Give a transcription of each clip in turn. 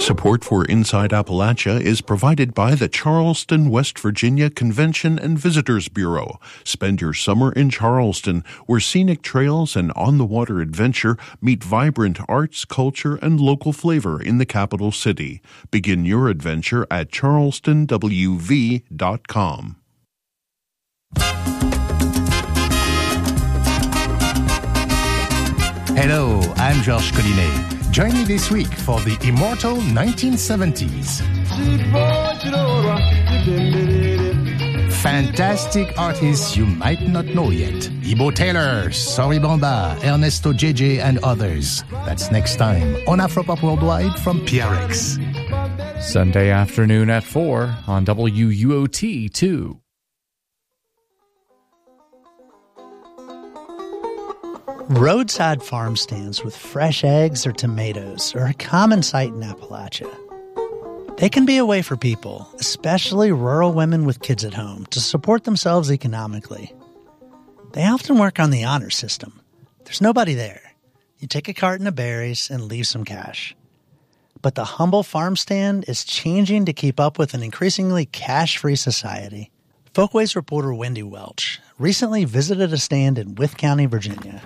Support for Inside Appalachia is provided by the Charleston, West Virginia Convention and Visitors Bureau. Spend your summer in Charleston, where scenic trails and on-the-water adventure meet vibrant arts, culture, and local flavor in the capital city. Begin your adventure at charlestonwv.com. Hello, I'm Georges Collinet. Join me this week for the immortal 1970s. Fantastic artists you might not know yet. Ibo Taylor, Sorry Bamba, Ernesto JJ, and others. That's next time on Afropop Worldwide from PRX. Sunday afternoon at 4 on WUOT2. Roadside farm stands with fresh eggs or tomatoes are a common sight in Appalachia. They can be a way for people, especially rural women with kids at home, to support themselves economically. They often work on the honor system. There's nobody there. You take a carton of berries and leave some cash. But the humble farm stand is changing to keep up with an increasingly cash-free society. Folkways reporter Wendy Welch recently visited a stand in Wythe County, Virginia.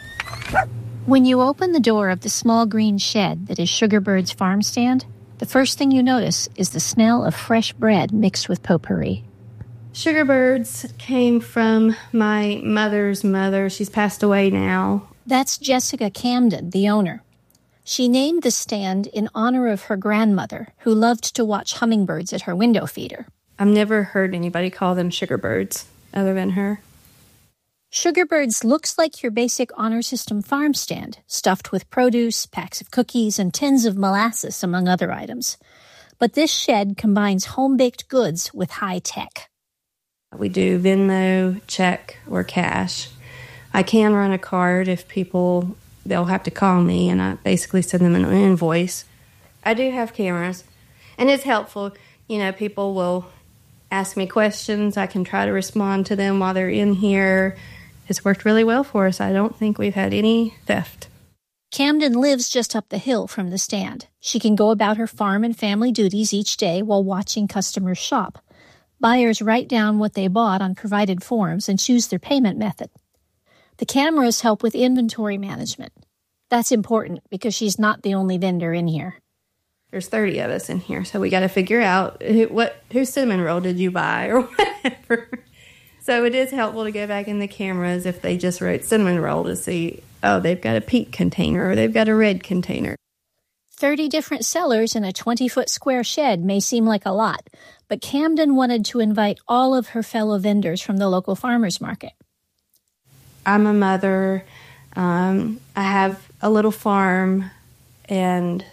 When you open the door of the small green shed that is Sugarbird's farm stand, the first thing you notice is the smell of fresh bread mixed with potpourri. Sugarbirds came from my mother's mother. She's passed away now. That's Jessica Camden, the owner. She named the stand in honor of her grandmother, who loved to watch hummingbirds at her window feeder. I've never heard anybody call them sugarbirds other than her. Sugarbirds looks like your basic honor system farm stand, stuffed with produce, packs of cookies, and tins of molasses, among other items. But this shed combines home-baked goods with high tech. We do Venmo, check, or cash. I can run a card if people, they'll have to call me, and I basically send them an invoice. I do have cameras, and it's helpful. You know, people will ask me questions. I can try to respond to them while they're in here. It's worked really well for us. I don't think we've had any theft. Camden lives just up the hill from the stand. She can go about her farm and family duties each day while watching customers shop. Buyers write down what they bought on provided forms and choose their payment method. The cameras help with inventory management. That's important because she's not the only vendor in here. There's 30 of us in here, so we got to figure out whose cinnamon roll did you buy or whatever. So it is helpful to go back in the cameras if they just wrote cinnamon roll to see, oh, they've got a pink container or they've got a red container. 30 different sellers in a 20-foot square shed may seem like a lot, but Camden wanted to invite all of her fellow vendors from the local farmers market. I'm a mother. I have a little farm, and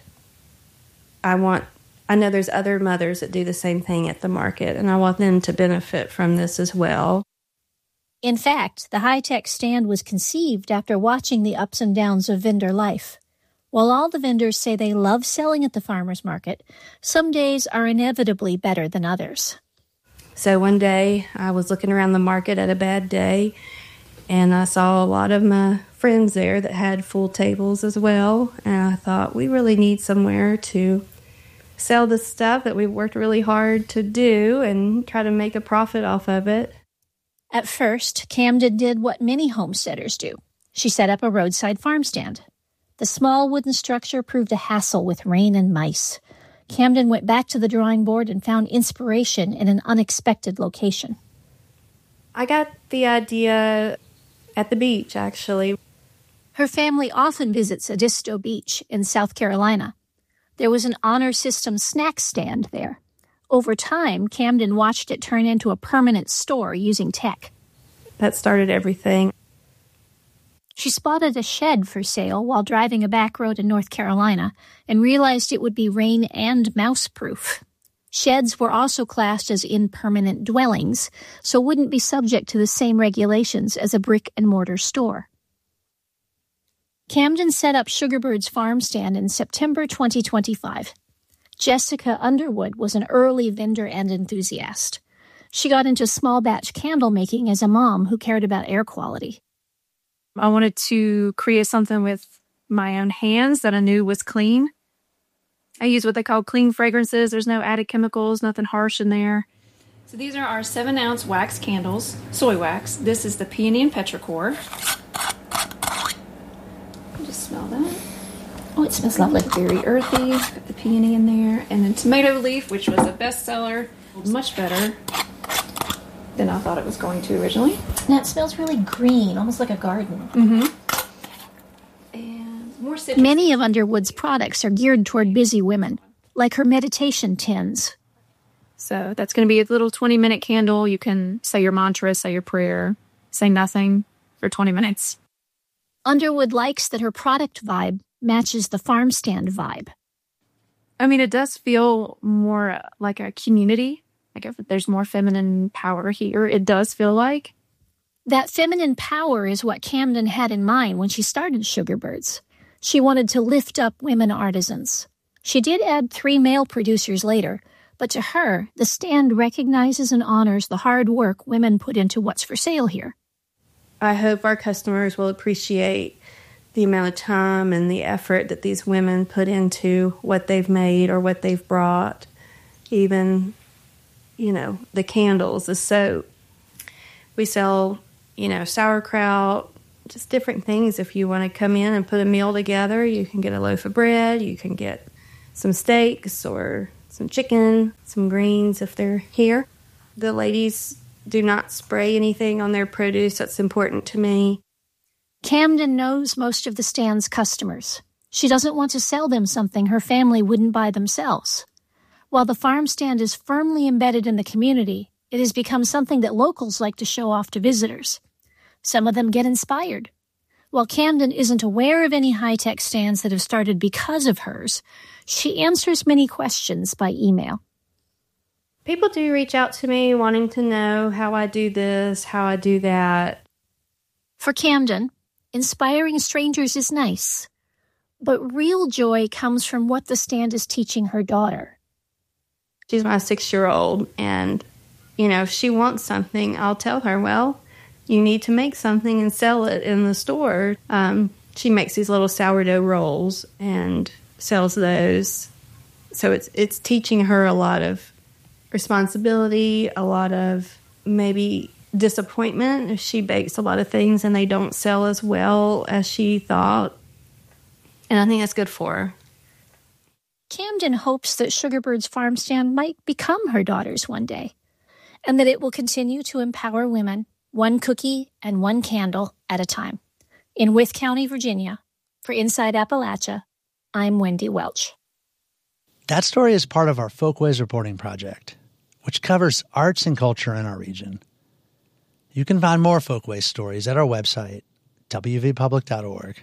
I know there's other mothers that do the same thing at the market, and I want them to benefit from this as well. In fact, the high-tech stand was conceived after watching the ups and downs of vendor life. While all the vendors say they love selling at the farmer's market, some days are inevitably better than others. So one day, I was looking around the market at a bad day, and I saw a lot of my friends there that had full tables as well, and I thought, we really need somewhere to sell the stuff that we've worked really hard to do and try to make a profit off of it. At first, Camden did what many homesteaders do. She set up a roadside farm stand. The small wooden structure proved a hassle with rain and mice. Camden went back to the drawing board and found inspiration in an unexpected location. I got the idea at the beach, actually. Her family often visits Edisto Beach in South Carolina. There was an honor system snack stand there. Over time, Camden watched it turn into a permanent store using tech. That started everything. She spotted a shed for sale while driving a back road in North Carolina and realized it would be rain and mouse-proof. Sheds were also classed as impermanent dwellings, so wouldn't be subject to the same regulations as a brick-and-mortar store. Camden set up Sugarbird's farm stand in September 2025. Jessica Underwood was an early vendor and enthusiast. She got into small batch candle making as a mom who cared about air quality. I wanted to create something with my own hands that I knew was clean. I use what they call clean fragrances. There's no added chemicals, nothing harsh in there. So these are our 7-ounce wax candles, soy wax. This is the peony and petrichor. Just smell that. Oh, it smells lovely. Very earthy. Got the peony in there. And then tomato leaf, which was a bestseller. Much better than I thought it was going to originally. Now it smells really green, almost like a garden. Mm-hmm. And more citrus. Many of Underwood's products are geared toward busy women, like her meditation tins. So that's going to be a little 20-minute candle. You can say your mantra, say your prayer, say nothing for 20 minutes. Underwood likes that her product vibe matches the farm stand vibe. I mean, it does feel more like a community. Like if there's more feminine power here, it does feel like. That feminine power is what Camden had in mind when she started Sugarbirds. She wanted to lift up women artisans. She did add 3 male producers later, but to her, the stand recognizes and honors the hard work women put into what's for sale here. I hope our customers will appreciate the amount of time and the effort that these women put into what they've made or what they've brought. Even, the candles, the soap. We sell, sauerkraut, just different things. If you want to come in and put a meal together, you can get a loaf of bread, you can get some steaks or some chicken, some greens if they're here. The ladies do not spray anything on their produce. That's important to me. Camden knows most of the stand's customers. She doesn't want to sell them something her family wouldn't buy themselves. While the farm stand is firmly embedded in the community, it has become something that locals like to show off to visitors. Some of them get inspired. While Camden isn't aware of any high-tech stands that have started because of hers, she answers many questions by email. People do reach out to me wanting to know how I do this, how I do that. For Camden, inspiring strangers is nice, but real joy comes from what the stand is teaching her daughter. She's my 6-year-old, and, if she wants something, I'll tell her, well, you need to make something and sell it in the store. She makes these little sourdough rolls and sells those. So it's teaching her a lot of responsibility, a lot of maybe disappointment if she bakes a lot of things and they don't sell as well as she thought. And I think that's good for her. Camden hopes that Sugarbird's farm stand might become her daughter's one day, and that it will continue to empower women, one cookie and one candle at a time. In Wythe County, Virginia, for Inside Appalachia, I'm Wendy Welch. That story is part of our Folkways reporting project, which covers arts and culture in our region. You can find more Folkways stories at our website, wvpublic.org.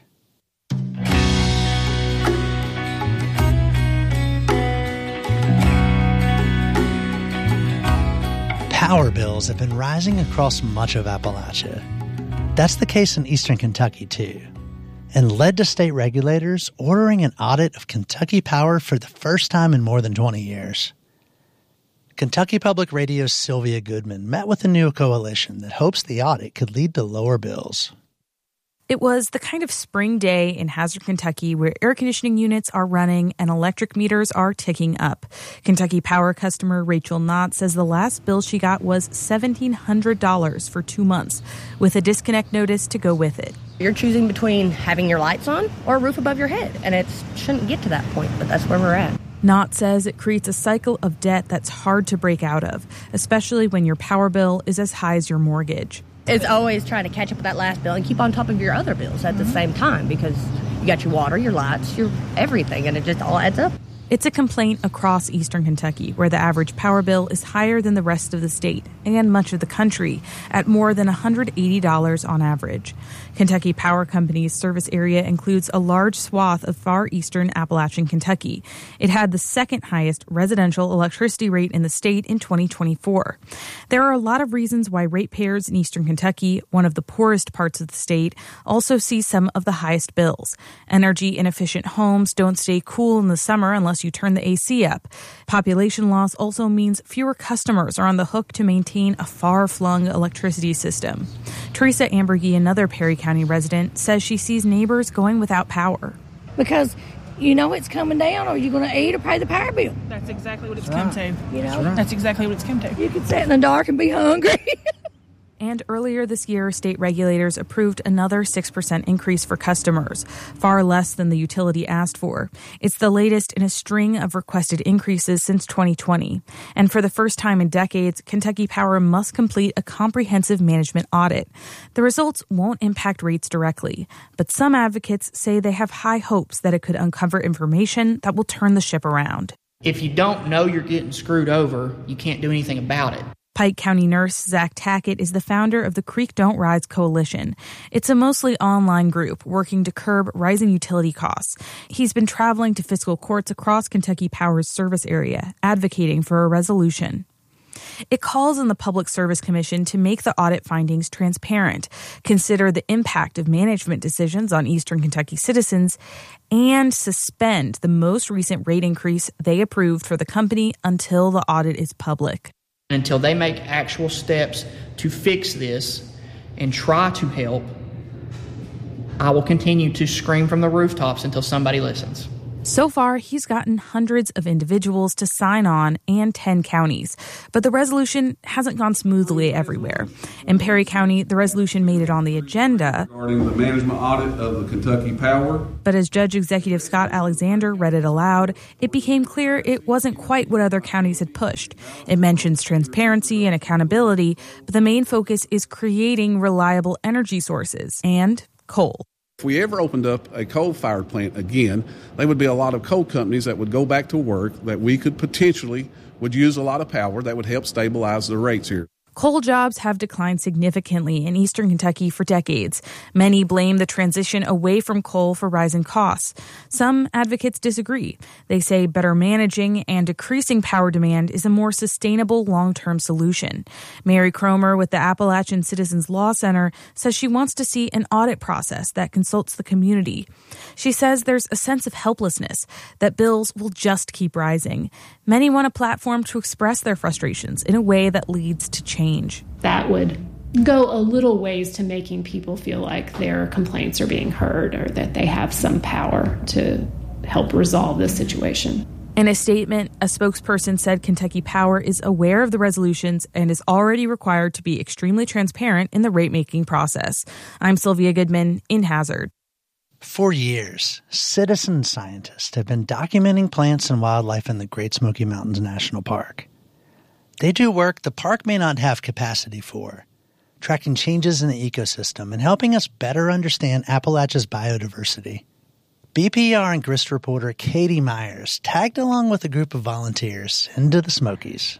Power bills have been rising across much of Appalachia. That's the case in eastern Kentucky, too, and led to state regulators ordering an audit of Kentucky Power for the first time in more than 20 years. Kentucky Public Radio's Sylvia Goodman met with a new coalition that hopes the audit could lead to lower bills. It was the kind of spring day in Hazard, Kentucky, where air conditioning units are running and electric meters are ticking up. Kentucky Power customer Rachel Knott says the last bill she got was $1,700 for 2 months, with a disconnect notice to go with it. You're choosing between having your lights on or a roof above your head, and it shouldn't get to that point, but that's where we're at. Knott says it creates a cycle of debt that's hard to break out of, especially when your power bill is as high as your mortgage. It's always trying to catch up with that last bill and keep on top of your other bills at the same time, because you got your water, your lights, your everything, and it just all adds up. It's a complaint across eastern Kentucky, where the average power bill is higher than the rest of the state and much of the country, at more than $180 on average. Kentucky Power Company's service area includes a large swath of far eastern Appalachian Kentucky. It had the second highest residential electricity rate in the state in 2024. There are a lot of reasons why ratepayers in eastern Kentucky, one of the poorest parts of the state, also see some of the highest bills. Energy inefficient homes don't stay cool in the summer unless you turn the AC up. Population loss also means fewer customers are on the hook to maintain a far-flung electricity system. Teresa Ambergy, another Perry County resident, says she sees neighbors going without power. Because you know it's coming down, or are you going to eat or pay the power bill? That's exactly what it's come to. You know? That's exactly what it's come to. You can sit in the dark and be hungry. And earlier this year, state regulators approved another 6% increase for customers, far less than the utility asked for. It's the latest in a string of requested increases since 2020. And for the first time in decades, Kentucky Power must complete a comprehensive management audit. The results won't impact rates directly, but some advocates say they have high hopes that it could uncover information that will turn the ship around. If you don't know you're getting screwed over, you can't do anything about it. Pike County nurse Zach Tackett is the founder of the Creek Don't Rise Coalition. It's a mostly online group working to curb rising utility costs. He's been traveling to fiscal courts across Kentucky Power's service area, advocating for a resolution. It calls on the Public Service Commission to make the audit findings transparent, consider the impact of management decisions on Eastern Kentucky citizens, and suspend the most recent rate increase they approved for the company until the audit is public. Until they make actual steps to fix this and try to help, I will continue to scream from the rooftops until somebody listens. So far, he's gotten hundreds of individuals to sign on and 10 counties. But the resolution hasn't gone smoothly everywhere. In Perry County, the resolution made it on the agenda. Regarding the management audit of the Kentucky Power. But as Judge Executive Scott Alexander read it aloud, it became clear it wasn't quite what other counties had pushed. It mentions transparency and accountability, but the main focus is creating reliable energy sources and coal. If we ever opened up a coal-fired plant again, there would be a lot of coal companies that would go back to work that we could potentially would use a lot of power that would help stabilize the rates here. Coal jobs have declined significantly in eastern Kentucky for decades. Many blame the transition away from coal for rising costs. Some advocates disagree. They say better managing and decreasing power demand is a more sustainable long-term solution. Mary Cromer with the Appalachian Citizens Law Center says she wants to see an audit process that consults the community. She says there's a sense of helplessness, that bills will just keep rising. Many want a platform to express their frustrations in a way that leads to change. That would go a little ways to making people feel like their complaints are being heard or that they have some power to help resolve this situation. In a statement, a spokesperson said Kentucky Power is aware of the resolutions and is already required to be extremely transparent in the rate-making process. I'm Sylvia Goodman in Hazard. For years, citizen scientists have been documenting plants and wildlife in the Great Smoky Mountains National Park. They do work the park may not have capacity for, tracking changes in the ecosystem and helping us better understand Appalachia's biodiversity. BPR and Grist reporter Katie Myers tagged along with a group of volunteers into the Smokies.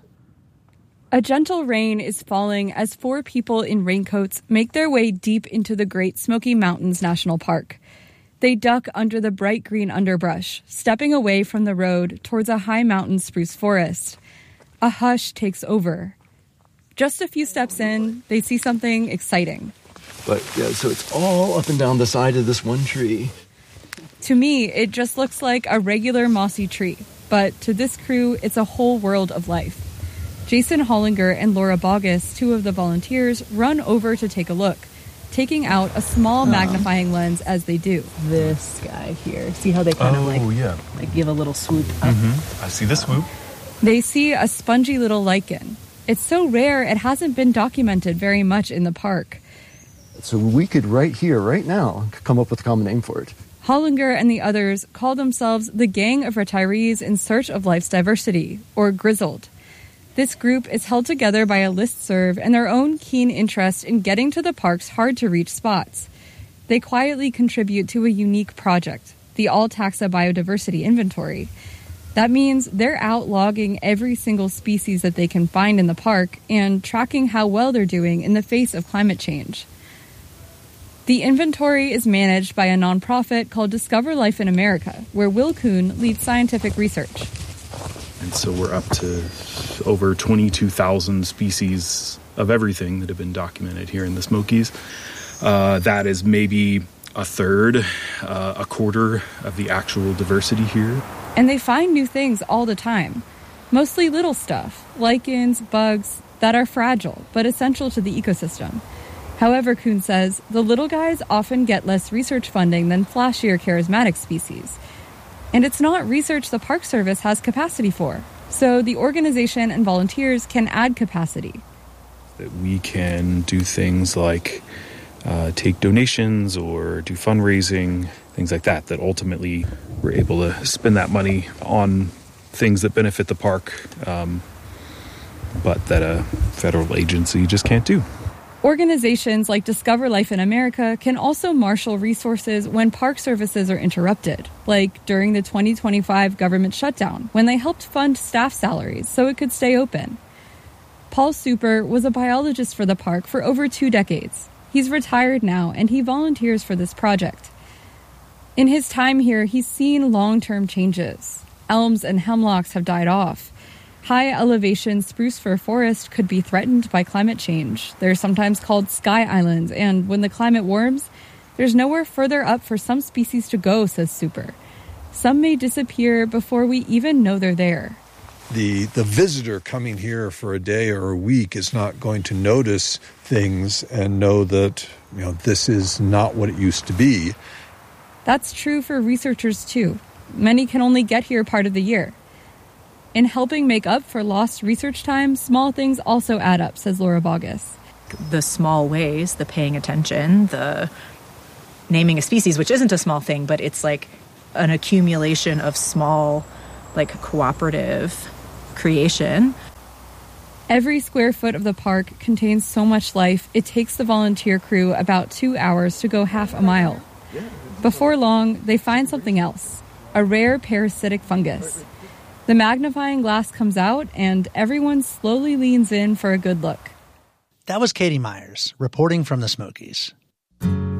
A gentle rain is falling as 4 people in raincoats make their way deep into the Great Smoky Mountains National Park. They duck under the bright green underbrush, stepping away from the road towards a high mountain spruce forest. A hush takes over. Just a few steps in, they see something exciting. But yeah, so it's all up and down the side of this one tree. To me, it just looks like a regular mossy tree, but to this crew, it's a whole world of life. Jason Hollinger and Laura Bogus, 2 of the volunteers, run over to take a look, taking out a small magnifying lens as they do. This guy here. See how they kind of like give a little swoop up? Mm-hmm. I see the swoop. They see a spongy little lichen. It's so rare it hasn't been documented very much in the park. So we could right here, right now, come up with a common name for it. Hollinger and the others call themselves the Gang of Retirees in Search of Life's Diversity, or Grizzled. This group is held together by a listserv and their own keen interest in getting to the park's hard-to-reach spots. They quietly contribute to a unique project, the All-Taxa Biodiversity Inventory. That means they're out logging every single species that they can find in the park and tracking how well they're doing in the face of climate change. The inventory is managed by a nonprofit called Discover Life in America, where Will Kuhn leads scientific research. And so we're up to over 22,000 species of everything that have been documented here in the Smokies. That is maybe a third, a quarter of the actual diversity here. And they find new things all the time, mostly little stuff, lichens, bugs, that are fragile but essential to the ecosystem. However, Kuhn says, the little guys often get less research funding than flashier charismatic species. And it's not research the Park Service has capacity for. So the organization and volunteers can add capacity. That we can do things like take donations or do fundraising, things like that, that ultimately we're able to spend that money on things that benefit the park, but that a federal agency just can't do. Organizations like Discover Life in America can also marshal resources when park services are interrupted, like during the 2025 government shutdown, when they helped fund staff salaries so it could stay open. Paul Super was a biologist for the park for over 2 decades. He's retired now, and he volunteers for this project. In his time here, he's seen long-term changes. Elms and hemlocks have died off. High-elevation spruce fir forest could be threatened by climate change. They're sometimes called sky islands, and when the climate warms, there's nowhere further up for some species to go, says Super. Some may disappear before we even know they're there. The visitor coming here for a day or a week is not going to notice things and know that, this is not what it used to be. That's true for researchers, too. Many can only get here part of the year. In helping make up for lost research time, small things also add up, says Laura Bogus. The small ways, the paying attention, the naming a species, which isn't a small thing, but it's like an accumulation of small, cooperative creation. Every square foot of the park contains so much life, it takes the volunteer crew about 2 hours to go half a mile. Before long, they find something else, a rare parasitic fungus. The magnifying glass comes out, and everyone slowly leans in for a good look. That was Katie Myers, reporting from the Smokies.